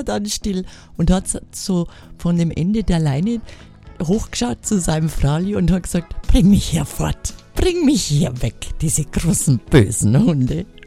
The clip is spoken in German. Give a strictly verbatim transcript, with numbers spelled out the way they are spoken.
er dann still und hat so von dem Ende der Leine hochgeschaut zu seinem Frauli und hat gesagt, bring mich hier fort, bring mich hier weg, diese großen bösen Hunde.